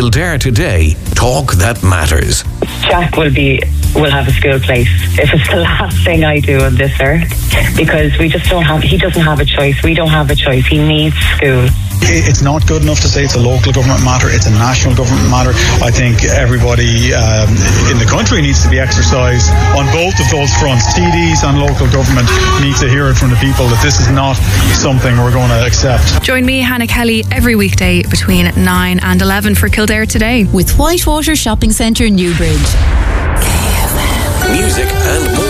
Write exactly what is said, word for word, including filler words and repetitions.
Kildare Today. Talk that matters. Jack will be will have a school place if it's the last thing I do on this earth, because we just don't have he doesn't have a choice. We don't have a choice. He needs school. It's not good enough to say it's a local government matter, it's a national government matter. I think everybody um, in the country needs to be exercised on both of those fronts. T Ds and local government need to hear it from the people that this is not something we're going to accept. Join me, Hannah Kelly, every weekday between nine and eleven for Kildare Today. With Whitewater Shopping Centre, Newbridge. Music and more.